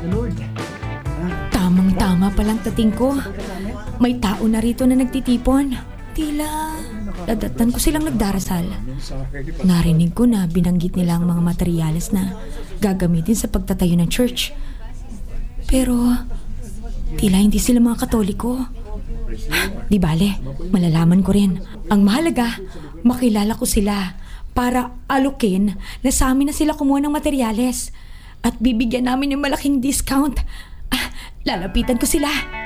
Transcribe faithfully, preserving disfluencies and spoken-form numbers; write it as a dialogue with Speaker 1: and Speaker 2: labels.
Speaker 1: Lord.
Speaker 2: Tamang-tama palang tating ko. May tao na rito na nagtitipon. Tila, dadatan ko silang nagdarasal. Narinig ko na binanggit nila ang mga materyales na gagamitin sa pagtatayo ng church. Pero, tila hindi sila mga Katoliko. Di bale, malalaman ko rin. Ang mahalaga, makilala ko sila para alukin na sa amin na sila kumuha ng materyales. At bibigyan namin ng malaking discount. Ah, lalapitan ko sila.